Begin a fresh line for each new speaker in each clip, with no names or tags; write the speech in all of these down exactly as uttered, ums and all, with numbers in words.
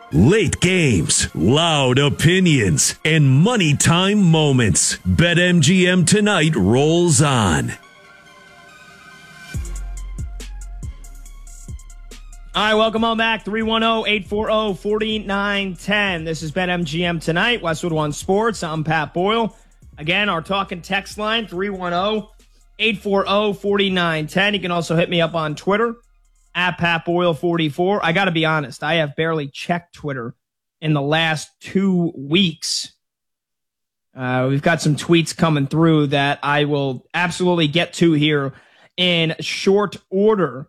Late games, loud opinions, and money time moments. BetMGM tonight rolls on.
All right, welcome on back. three one zero, eight four zero, four nine one zero. This is BetMGM tonight. Westwood One Sports. I'm Pat Boyle. Again, our talking text line, three one zero, eight four zero, four nine one zero. You can also hit me up on Twitter, at Pat Boyle forty-four. I got to be honest, I have barely checked Twitter in the last two weeks. Uh, we've got some tweets coming through that I will absolutely get to here in short order.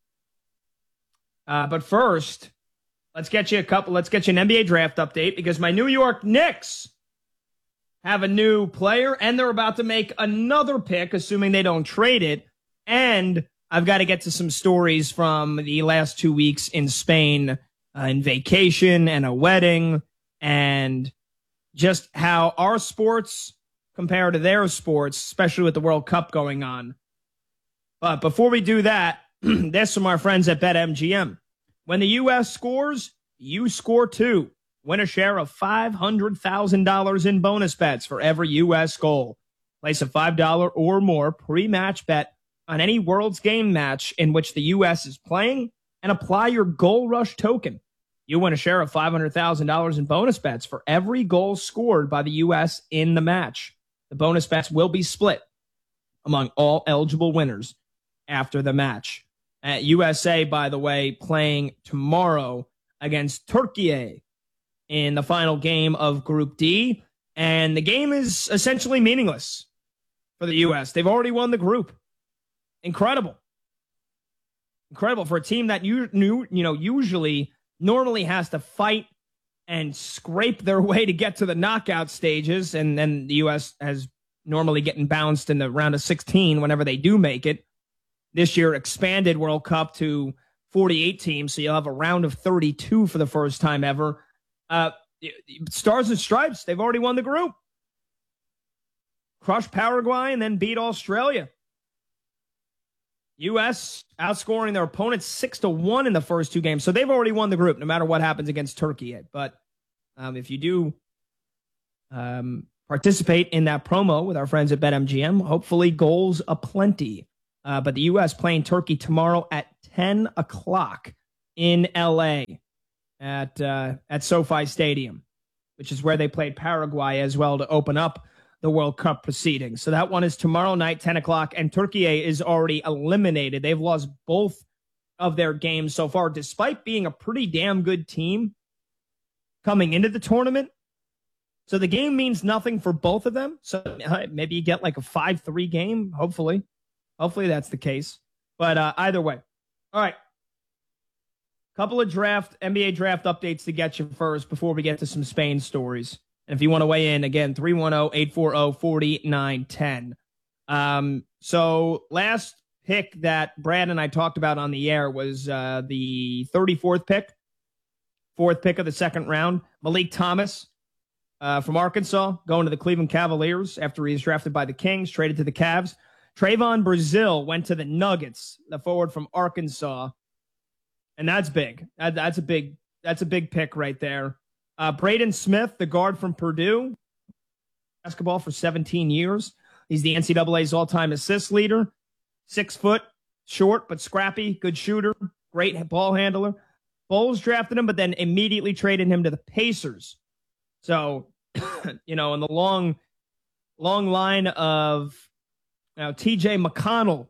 Uh, but first, let's get you a couple. Let's get you an N B A draft update because my New York Knicks have a new player and they're about to make another pick, assuming they don't trade it. And I've got to get to some stories from the last two weeks in Spain, uh, in vacation and a wedding, and just how our sports compare to their sports, especially with the World Cup going on. But before we do that, this from our friends at BetMGM. When the U S scores, you score too. Win a share of five hundred thousand dollars in bonus bets for every U S goal. Place a five dollars or more pre-match bet on any World's Game match in which the U S is playing and apply your Goal Rush token. You win a share of five hundred thousand dollars in bonus bets for every goal scored by the U S in the match. The bonus bets will be split among all eligible winners after the match. Uh, U S A, by the way, playing tomorrow against Turkey in the final game of Group D. And the game is essentially meaningless for the U S. They've already won the group. Incredible. Incredible for a team that you, you know, usually normally has to fight and scrape their way to get to the knockout stages. And then the U S has normally getting bounced in the round of sixteen whenever they do make it. This year, expanded World Cup to forty-eight teams, so you'll have a round of thirty-two for the first time ever. Uh, Stars and Stripes, they've already won the group. Crushed Paraguay and then beat Australia. U S outscoring their opponents six to one in the first two games, so they've already won the group, no matter what happens against Turkey. But um, if you do um, participate in that promo with our friends at BetMGM, hopefully goals aplenty. Uh, but the U S playing Turkey tomorrow at ten o'clock in L A at uh, at SoFi Stadium, which is where they played Paraguay as well to open up the World Cup proceedings. So that one is tomorrow night, ten o'clock, and Turkey is already eliminated. They've lost both of their games so far, despite being a pretty damn good team coming into the tournament. So the game means nothing for both of them. So uh, maybe you get like a five three game, hopefully. Hopefully that's the case. But uh, either way. All right. Couple of draft, N B A draft updates to get you first before we get to some Spain stories. And if you want to weigh in, again, three one zero, eight four zero, four nine one zero. Um, so last pick that Brad and I talked about on the air was uh, the thirty-fourth pick. Fourth pick of the second round. Malik Thomas uh, from Arkansas going to the Cleveland Cavaliers after he was drafted by the Kings, traded to the Cavs. Trayvon Brazile went to the Nuggets, the forward from Arkansas, and that's big. That, that's a big. That's a big pick right there. Uh, Braden Smith, the guard from Purdue, basketball for seventeen years. He's the N C double A's all-time assist leader. Six foot, short but scrappy, good shooter, great ball handler. Bulls drafted him, but then immediately traded him to the Pacers. So, you know, in the long, long line of. Now, T J McConnell,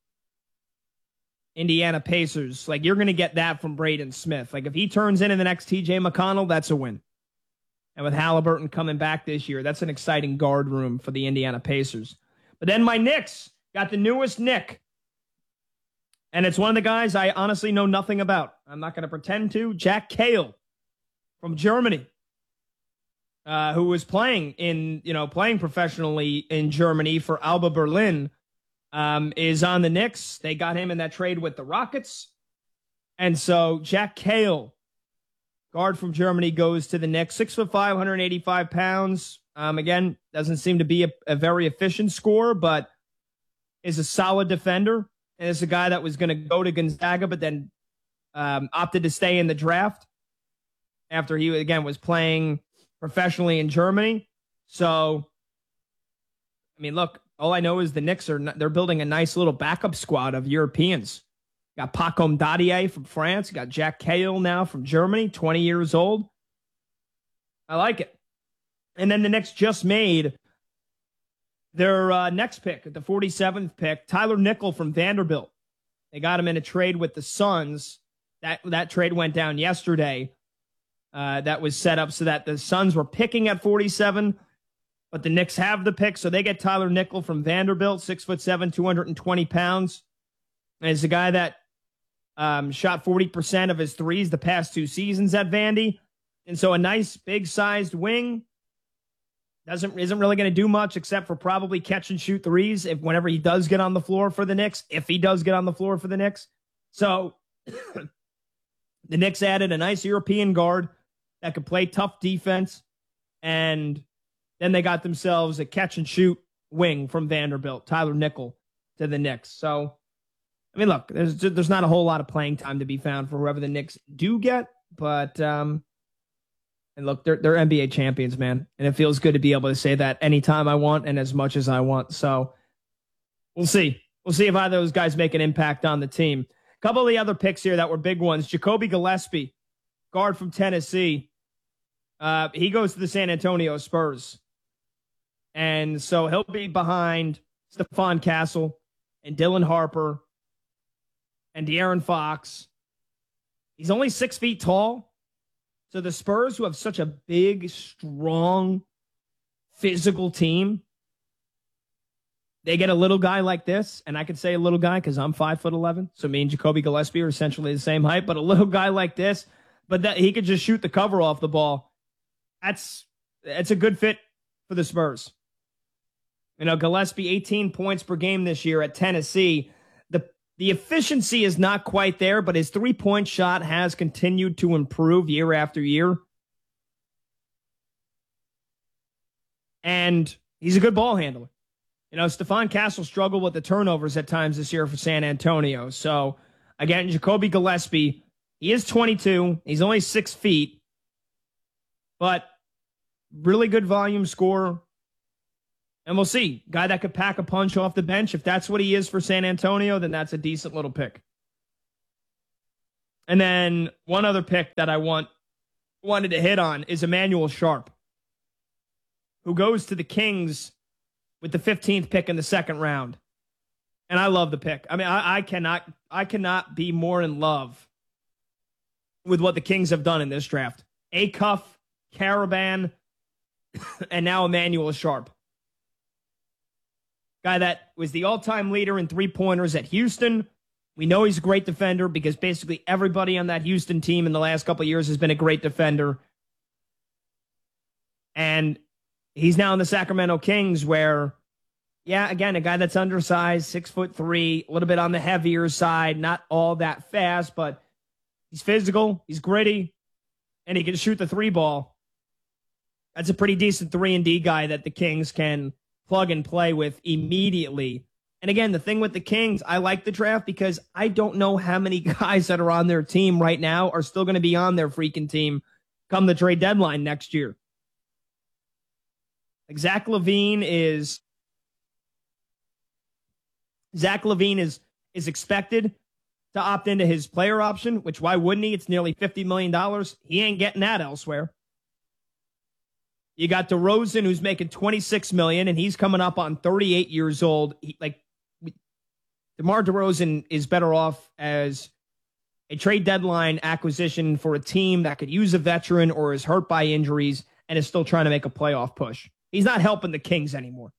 Indiana Pacers, like you're going to get that from Braden Smith. Like if he turns into the next T J McConnell, that's a win. And with Halliburton coming back this year, that's an exciting guard room for the Indiana Pacers. But then my Knicks got the newest Knick. And it's one of the guys I honestly know nothing about. I'm not going to pretend to. Jack Cahill from Germany. Uh, who was playing in, you know, playing professionally in Germany for Alba Berlin, um, is on the Knicks. They got him in that trade with the Rockets. And so Jack Cahill, guard from Germany, goes to the Knicks. Six foot five, one hundred eighty-five pounds. Um, again, doesn't seem to be a, a very efficient scorer, but is a solid defender. And is a guy that was going to go to Gonzaga, but then um, opted to stay in the draft. after he, again, was playing professionally in Germany. So, I mean, look, all I know is the Knicks are, they're building a nice little backup squad of Europeans. Got Pacom Dadier from France. Got Jack Cahill now from Germany, twenty years old. I like it. And then the Knicks just made their uh, next pick at the forty-seventh pick, Tyler Nickel from Vanderbilt. They got him in a trade with the Suns. That that trade went down yesterday. Uh, that was set up so that the Suns were picking at forty-seven, but the Knicks have the pick, so they get Tyler Nickel from Vanderbilt, six foot seven, two hundred twenty pounds. And he's a guy that um, shot forty percent of his threes the past two seasons at Vandy. And so a nice big-sized wing. Doesn't isn't really going to do much except for probably catch and shoot threes if whenever he does get on the floor for the Knicks, if he does get on the floor for the Knicks. So the Knicks added a nice European guard that could play tough defense, and then they got themselves a catch and shoot wing from Vanderbilt, Tyler Nickel, to the Knicks. So, I mean, look, there's there's not a whole lot of playing time to be found for whoever the Knicks do get, but um, and look, they're they're N B A champions, man, and it feels good to be able to say that anytime I want and as much as I want. So we'll see. We'll see if either of those guys make an impact on the team. A couple of the other picks here that were big ones. Jacoby Gillespie, guard from Tennessee. Uh, he goes to the San Antonio Spurs. And so he'll be behind Stephon Castle and Dylan Harper and De'Aaron Fox. He's only six feet tall. So the Spurs, who have such a big, strong, physical team, they get a little guy like this, and I could say a little guy because I'm five foot eleven. So me and Jacoby Gillespie are essentially the same height, but a little guy like this, but that he could just shoot the cover off the ball. That's that's a good fit for the Spurs. You know, Gillespie, eighteen points per game this year at Tennessee. The the efficiency is not quite there, but his three-point shot has continued to improve year after year. And he's a good ball handler. You know, Stephon Castle struggled with the turnovers at times this year for San Antonio. So, again, Jacoby Gillespie, he is twenty-two. He's only six feet. But really good volume scorer. And we'll see. Guy that could pack a punch off the bench. If that's what he is for San Antonio, then that's a decent little pick. And then one other pick that I want wanted to hit on is Emmanuel Sharp, who goes to the Kings with the fifteenth pick in the second round. And I love the pick. I mean, I, I cannot I cannot be more in love with what the Kings have done in this draft. Acuff, Caravan, and now Emmanuel Sharp. Guy that was the all-time leader in three-pointers at Houston. We know he's a great defender because basically everybody on that Houston team in the last couple of years has been a great defender. And he's now in the Sacramento Kings where, yeah, again, a guy that's undersized, six foot three, a little bit on the heavier side, not all that fast, but he's physical, he's gritty, and he can shoot the three ball. That's a pretty decent three and D guy that the Kings can plug and play with immediately. And again, the thing with the Kings, I like the draft because I don't know how many guys that are on their team right now are still going to be on their freaking team come the trade deadline next year. Like Zach LaVine is Zach LaVine is is expected to opt into his player option, which why wouldn't he? It's nearly fifty million dollars. He ain't getting that elsewhere. You got DeRozan, who's making twenty-six million dollars, and he's coming up on thirty-eight years old. He, like, DeMar DeRozan is better off as a trade deadline acquisition for a team that could use a veteran or is hurt by injuries and is still trying to make a playoff push. He's not helping the Kings anymore.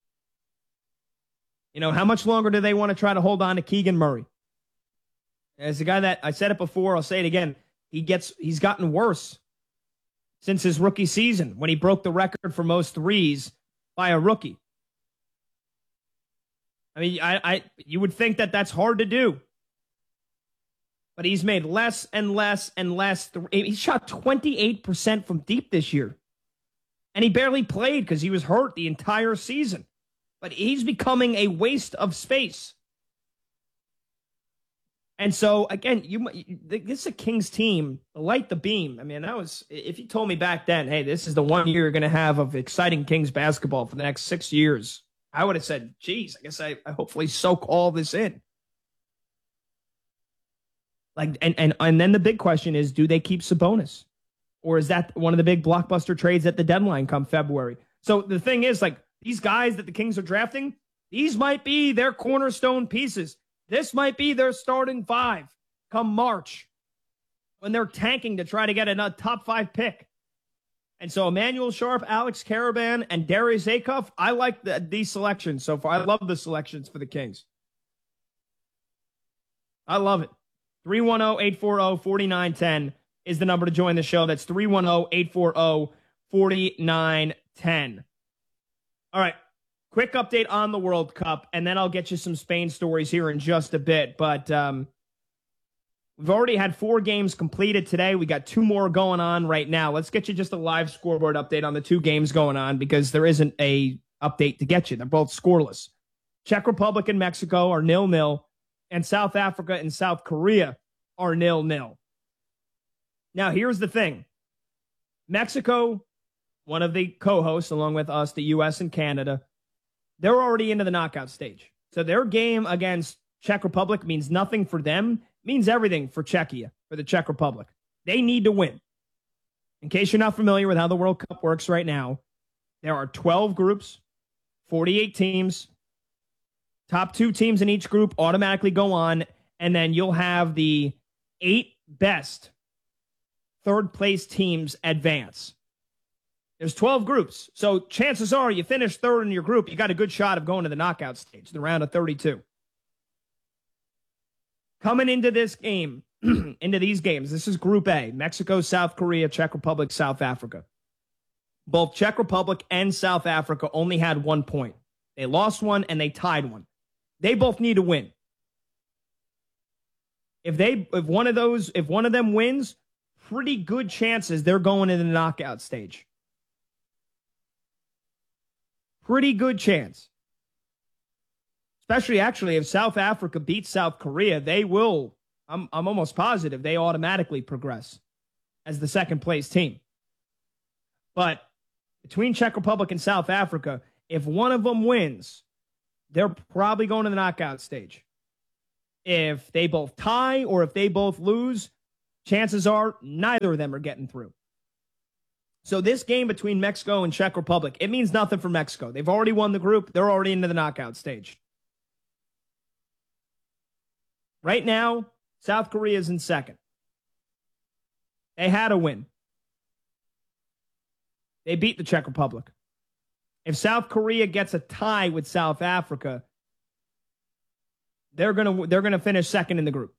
You know, how much longer do they want to try to hold on to Keegan Murray? As a guy that, I said it before, I'll say it again, he gets, he's gotten worse since his rookie season when he broke the record for most threes by a rookie. I mean, I, I you would think that that's hard to do. But he's made less and less and less. Th- he shot twenty-eight percent from deep this year. And he barely played because he was hurt the entire season. But he's becoming a waste of space. And so, again, you this is a Kings team. Light the beam. I mean, that was, if you told me back then, hey, this is the one year you're going to have of exciting Kings basketball for the next six years, I would have said, geez, I guess I, I hopefully soak all this in. Like, and, and, and then the big question is, do they keep Sabonis? Or is that one of the big blockbuster trades at the deadline come February? So the thing is, like, these guys that the Kings are drafting, these might be their cornerstone pieces. This might be their starting five come March when they're tanking to try to get a top five pick. And so Emmanuel Sharp, Alex Karaban, and Darius Acuff, I like the, these selections so far. I love the selections for the Kings. I love it. three one zero, eight four zero, four nine one zero is the number to join the show. That's three one zero, eight four zero, four nine one zero. All right. Quick update on the World Cup, and then I'll get you some Spain stories here in just a bit. But um, we've already had four games completed today. We got two more going on right now. Let's get you just a live scoreboard update on the two games going on because there isn't a update to get you. They're both scoreless. Czech Republic and Mexico are nil nil, and South Africa and South Korea are nil nil. Now, here's the thing. Mexico, one of the co-hosts, along with us, the U S and Canada, they're already into the knockout stage. So their game against Czech Republic means nothing for them, means everything for Czechia, for the Czech Republic. They need to win. In case you're not familiar with how the World Cup works right now, there are twelve groups, forty-eight teams. Top two teams in each group automatically go on, and then you'll have the eight best third-place teams advance. There's twelve groups, so chances are you finish third in your group, you got a good shot of going to the knockout stage, the round of thirty-two. Coming into this game, into these games, this is Group A, Mexico, South Korea, Czech Republic, South Africa. Both Czech Republic and South Africa only had one point. They lost one and they tied one. They both need to win. If they, if one of those, if one of them wins, pretty good chances they're going into the knockout stage. Pretty good chance. Especially, actually, if South Africa beats South Korea, they will, I'm, I'm almost positive, they automatically progress as the second place team. But between Czech Republic and South Africa, if one of them wins, they're probably going to the knockout stage. If they both tie or if they both lose, chances are neither of them are getting through. So this game between Mexico and Czech Republic, it means nothing for Mexico. They've already won the group. They're already into the knockout stage. Right now, South Korea is in second. They had a win. They beat the Czech Republic. If South Korea gets a tie with South Africa, they're gonna they're gonna finish second in the group.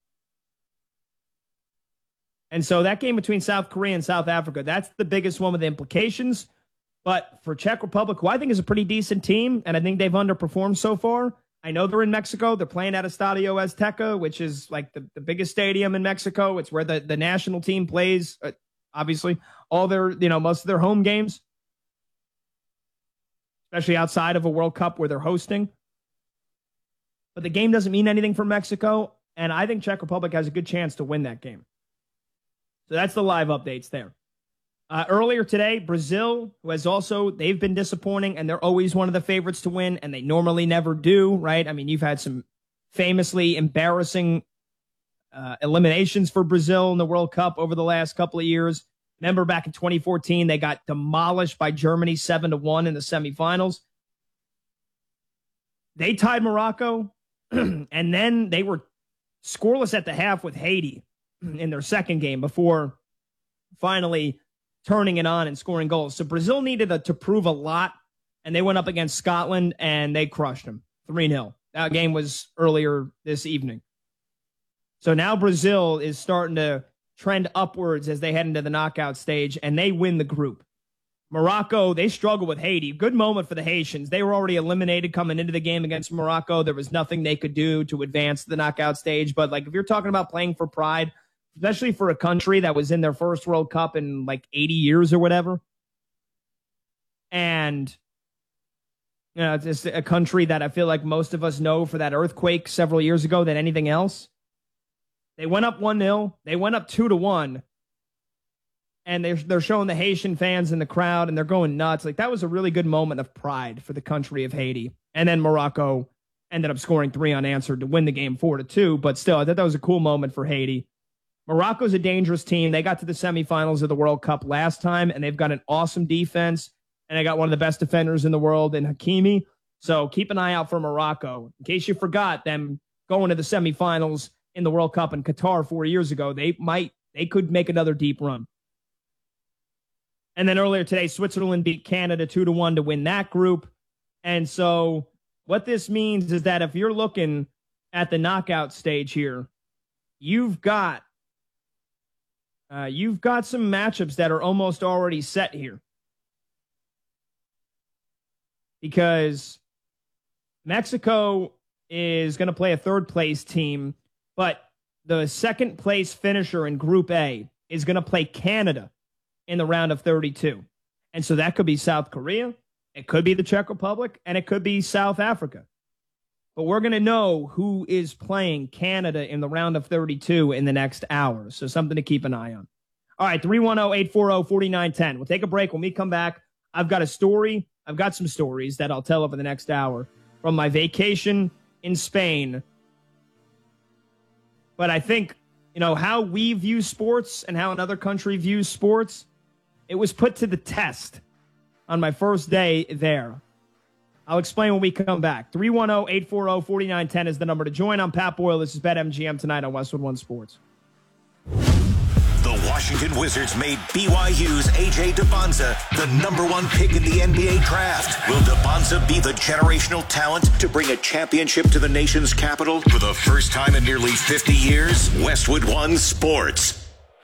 And so that game between South Korea and South Africa, that's the biggest one with the implications. But for Czech Republic, who I think is a pretty decent team, and I think they've underperformed so far. I know they're in Mexico. They're playing at Estadio Azteca, which is like the, the biggest stadium in Mexico. It's where the, the national team plays, uh, obviously, all their, you know, most of their home games, especially outside of a World Cup where they're hosting. But the game doesn't mean anything for Mexico, and I think Czech Republic has a good chance to win that game. So that's the live updates there. Uh, earlier today, Brazil, who has also, they've been disappointing, and they're always one of the favorites to win, and they normally never do, right? I mean, you've had some famously embarrassing uh, eliminations for Brazil in the World Cup over the last couple of years. Remember back in twenty fourteen, they got demolished by Germany seven to one in the semifinals. They tied Morocco, and then they were scoreless at the half with Haiti in their second game before finally turning it on and scoring goals. So Brazil needed a, to prove a lot, and they went up against Scotland, and they crushed them three nil. That game was earlier this evening. So now Brazil is starting to trend upwards as they head into the knockout stage, and they win the group. Morocco, they struggle with Haiti. Good moment for the Haitians. They were already eliminated coming into the game against Morocco. There was nothing they could do to advance to the knockout stage. But like if you're talking about playing for pride, especially for a country that was in their first World Cup in like eighty years or whatever. And, you know, it's just a country that I feel like most of us know for that earthquake several years ago than anything else. They went up one nil. They went up two to one. And they're, they're showing the Haitian fans in the crowd, and they're going nuts. Like, that was a really good moment of pride for the country of Haiti. And then Morocco ended up scoring three unanswered to win the game four to two. But still, I thought that was a cool moment for Haiti. Morocco's a dangerous team. They got to the semifinals of the World Cup last time, and they've got an awesome defense. And they got one of the best defenders in the world in Hakimi. So keep an eye out for Morocco. In case you forgot them going to the semifinals in the World Cup in Qatar four years ago, they might, they could make another deep run. And then earlier today, Switzerland beat Canada two to one to win that group. And so what this means is that if you're looking at the knockout stage here, you've got uh, you've got some matchups that are almost already set here. Because Mexico is going to play a third place team, but the second place finisher in Group A is going to play Canada in the round of thirty-two. And so that could be South Korea, it could be the Czech Republic, and it could be South Africa. But we're going to know who is playing Canada in the round of thirty-two in the next hour. So something to keep an eye on. All right, three one zero, eight four zero, four nine one zero. We'll take a break. When we come back, I've got a story. I've got some stories that I'll tell over the next hour from my vacation in Spain. But I think, you know, how we view sports and how another country views sports, it was put to the test on my first day there. I'll explain when we come back. three one zero, eight four zero, four nine one zero is the number to join. I'm Pat Boyle. This is BetMGM tonight on Westwood One Sports.
The Washington Wizards made B Y U's A J Debonza the number one pick in the N B A draft. Will Debonza be the generational talent to bring a championship to the nation's capital for the first time in nearly fifty years? Westwood One Sports.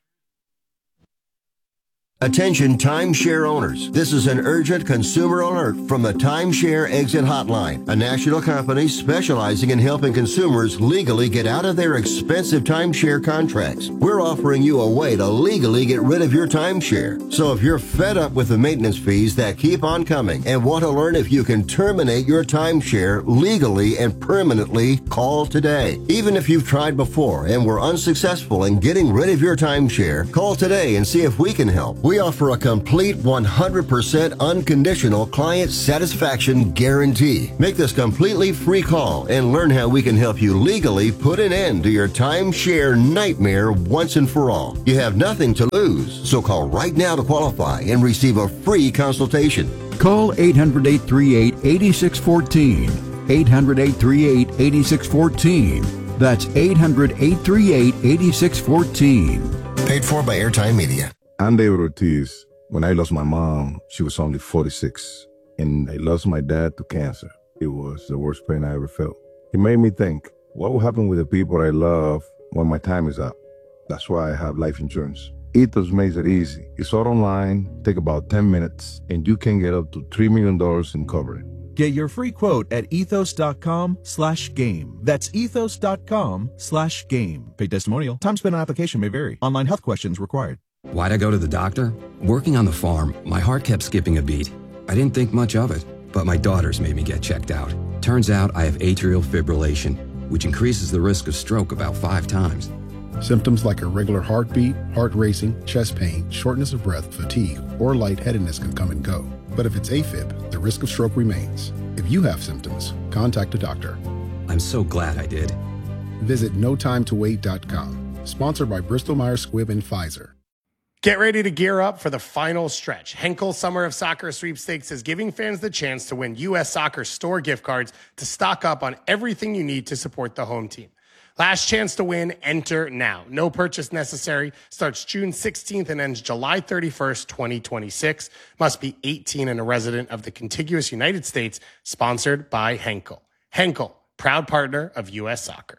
Attention timeshare owners. This is an urgent consumer alert from the Timeshare Exit Hotline, a national company specializing in helping consumers legally get out of their expensive timeshare contracts. We're offering you a way to legally get rid of your timeshare. So if you're fed up with the maintenance fees that keep on coming and want to learn if you can terminate your timeshare legally and permanently, call today. Even if you've tried before and were unsuccessful in getting rid of your timeshare, call today and see if we can help. We offer a complete one hundred percent unconditional client satisfaction guarantee. Make this completely free call and learn how we can help you legally put an end to your timeshare nightmare once and for all. You have nothing to lose, so call right now to qualify and receive a free consultation.
Call eight hundred, eight three eight, eight six one four. eight hundred, eight three eight, eight six one four. That's eight hundred, eight three eight, eight six one four.
Paid for by Airtime Media.
I'm David Ortiz. When I lost my mom, she was only forty-six, and I lost my dad to cancer. It was the worst pain I ever felt. It made me think, what will happen with the people I love when my time is up? That's why I have life insurance. Ethos makes it easy. It's all online, take about ten minutes, and you can get up to three million dollars in coverage.
Get your free quote at ethos.com slash game. That's ethos.com slash game. Paid testimonial. Time spent on application may vary. Online health questions required.
Why'd I go to the doctor? Working on the farm, my heart kept skipping a beat. I didn't think much of it, but my daughters made me get checked out. Turns out I have atrial fibrillation, which increases the risk of stroke about five times.
Symptoms like irregular heartbeat, heart racing, chest pain, shortness of breath, fatigue, or lightheadedness can come and go. But if it's AFib, the risk of stroke remains. If you have symptoms, contact a doctor.
I'm so glad I did.
Visit no time to wait dot com. Sponsored by Bristol Myers Squibb and Pfizer.
Get ready to gear up for the final stretch. Henkel Summer of Soccer Sweepstakes is giving fans the chance to win U S Soccer store gift cards to stock up on everything you need to support the home team. Last chance to win, enter now. No purchase necessary. Starts June sixteenth and ends July thirty-first, twenty twenty-six. Must be eighteen and a resident of the contiguous United States. Sponsored by Henkel. Henkel, proud partner of U S Soccer.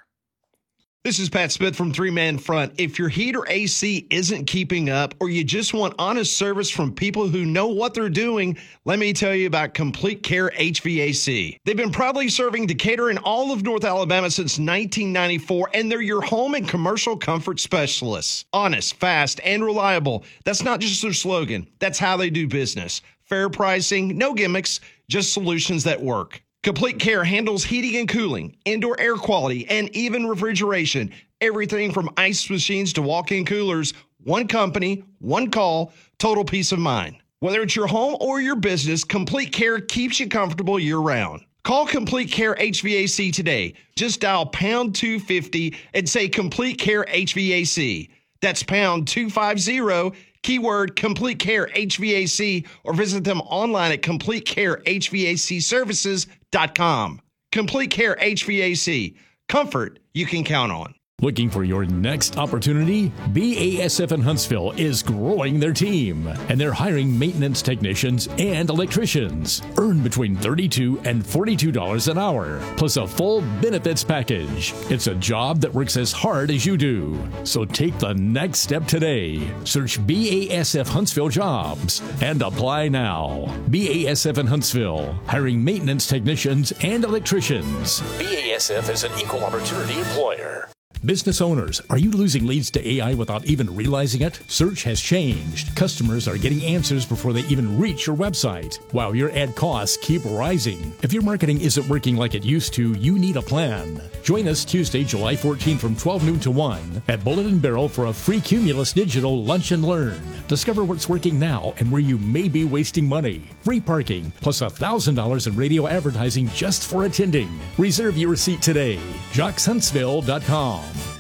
This is Pat Smith from Three Man Front. If your heat or A C isn't keeping up, or you just want honest service from people who know what they're doing, let me tell you about Complete Care H V A C. They've been proudly serving Decatur and all of North Alabama since nineteen ninety-four, and they're your home and commercial comfort specialists. Honest, fast, and reliable. That's not just their slogan. That's how they do business. Fair pricing, no gimmicks, just solutions that work. Complete Care handles heating and cooling, indoor air quality, and even refrigeration. Everything from ice machines to walk-in coolers. One company, one call, total peace of mind. Whether it's your home or your business, Complete Care keeps you comfortable year-round. Call Complete Care H V A C today. Just dial pound two fifty and say Complete Care H V A C. That's pound two fifty, keyword Complete Care H V A C, or visit them online at complete care h v a c services dot com. Complete Care H V A C. Comfort you can count on.
Looking for your next opportunity? B A S F in Huntsville is growing their team, and they're hiring maintenance technicians and electricians. Earn between thirty-two dollars and forty-two dollars an hour, plus a full benefits package. It's a job that works as hard as you do. So take the next step today. Search B A S F Huntsville Jobs and apply now. B A S F in Huntsville, hiring maintenance technicians and electricians. B A S F is an equal opportunity employer. Business owners, are you losing leads to A I without even realizing it? Search has changed. Customers are getting answers before they even reach your website, while your ad costs keep rising. If your marketing isn't working like it used to, you need a plan. Join us Tuesday, July fourteenth from twelve noon to one at Bullet and Barrel for a free Cumulus Digital Lunch and Learn. Discover what's working now and where you may be wasting money. Free parking, plus one thousand dollars in radio advertising just for attending. Reserve your seat today. jocks huntsville dot com.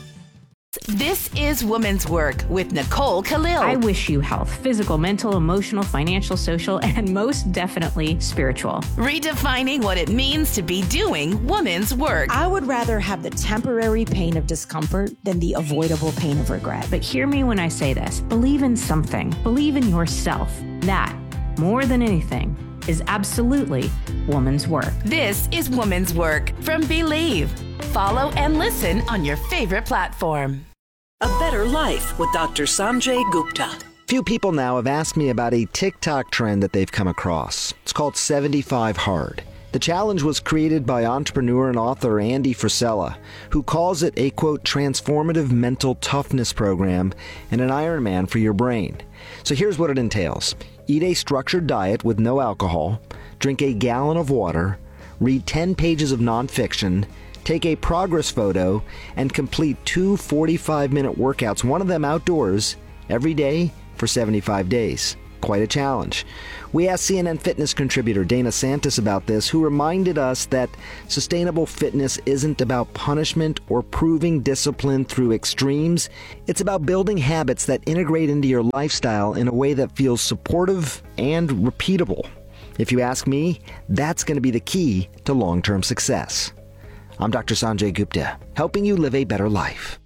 This is Woman's Work with Nicole Khalil.
I wish you health, physical, mental, emotional, financial, social, and most definitely spiritual.
Redefining what it means to be doing woman's work.
I would rather have the temporary pain of discomfort than the avoidable pain of regret.
But hear me when I say this. Believe in something. Believe in yourself. That, more than anything, is absolutely woman's work.
This is Woman's Work from Believe. Follow and listen on your favorite platform.
A Better Life with Doctor Sanjay Gupta.
Few people now have asked me about a TikTok trend that they've come across. It's called seventy-five hard. The challenge was created by entrepreneur and author Andy Frisella, who calls it a, quote, transformative mental toughness program and an Ironman for your brain. So here's what it entails. Eat a structured diet with no alcohol, drink a gallon of water, read ten pages of nonfiction, take a progress photo, and complete two forty-five minute workouts, one of them outdoors, every day for seventy-five days. Quite a challenge. We asked C N N Fitness contributor Dana Santis about this, who reminded us that sustainable fitness isn't about punishment or proving discipline through extremes. It's about building habits that integrate into your lifestyle in a way that feels supportive and repeatable. If you ask me, that's going to be the key to long-term success. I'm Doctor Sanjay Gupta, helping you live a better life.